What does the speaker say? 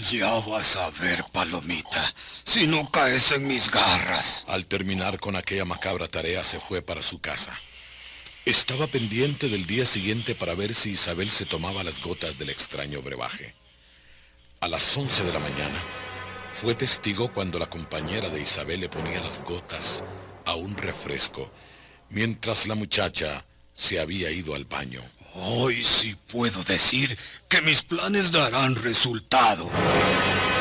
Ya vas a ver, Palomita, si no caes en mis garras. Al terminar con aquella macabra tarea, se fue para su casa. Estaba pendiente del día siguiente para ver si Isabel se tomaba las gotas del extraño brebaje. A las 11 de la mañana, fue testigo cuando la compañera de Isabel le ponía las gotas a un refresco, mientras la muchacha se había ido al baño. Hoy sí puedo decir que mis planes darán resultado.